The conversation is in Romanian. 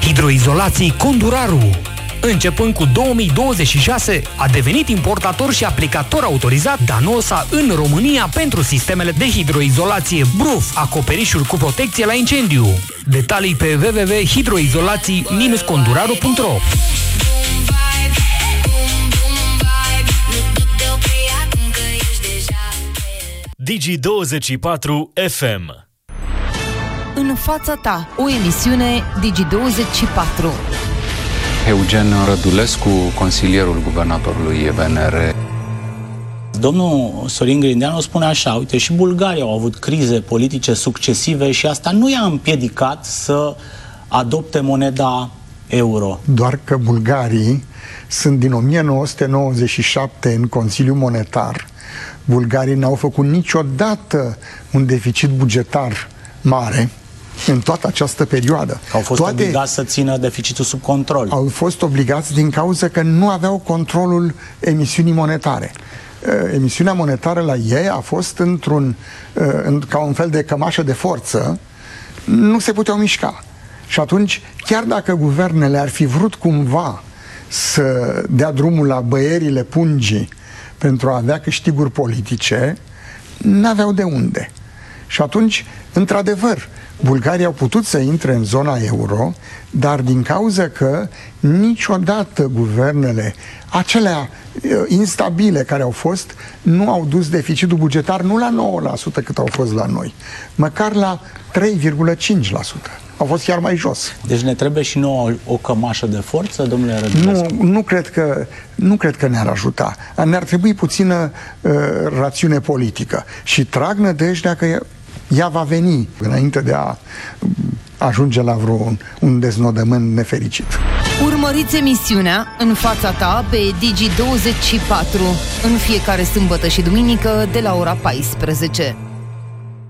Hidroizolații Conduraru. Începând cu 2026, a devenit importator și aplicator autorizat Danosa în România pentru sistemele de hidroizolație Bruf, acoperișuri cu protecție la incendiu. Detalii pe www.hidroizolații-conduraru.ro. Digi24 FM. În fața ta, o emisiune Digi24. Eugen Rădulescu, consilierul guvernatorului VNR. Domnul Sorin Grindeanu spune așa: uite, și Bulgaria au avut crize politice succesive și asta nu i-a împiedicat să adopte moneda euro. Doar că bulgarii sunt din 1997 în Consiliul Monetar. Bulgarii n-au făcut niciodată un deficit bugetar mare în toată această perioadă. Au fost obligați să țină deficitul sub control. Au fost obligați din cauza că nu aveau controlul emisiunii monetare. Emisiunea monetară la ei a fost ca un fel de cămașă de forță, nu se puteau mișca. Și atunci, chiar dacă guvernele ar fi vrut cumva să dea drumul la băierile pungii pentru a avea câștiguri politice, n-aveau de unde. Și atunci, într-adevăr, bulgarii au putut să intre în zona euro, dar din cauza că niciodată guvernele acelea instabile care au fost nu au dus deficitul bugetar nu la 9% cât au fost la noi, măcar la 3,5%. Au fost chiar mai jos. Deci ne trebuie și nouă o cămașă de forță, domnule Rădulescu? Nu cred că ne-ar ajuta. Ne-ar trebui puțină rațiune politică. Și trag nădejdea că ea va veni înainte de a ajunge la un deznodământ nefericit. Urmăriți emisiunea În fața ta pe Digi24 în fiecare sâmbătă și duminică de la ora 14.